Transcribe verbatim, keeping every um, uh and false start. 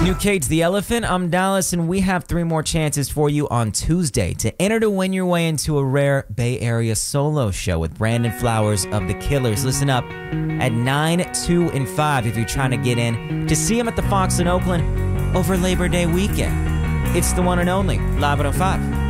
New Cade's The Elephant. I'm Dallas, and we have three more chances for you on Tuesday to enter to win your way into a rare Bay Area solo show with Brandon Flowers of The Killers. Listen up at nine, two, and five if you're trying to get in to see him at the Fox in Oakland over Labor Day weekend. It's the one and only Live at oh five.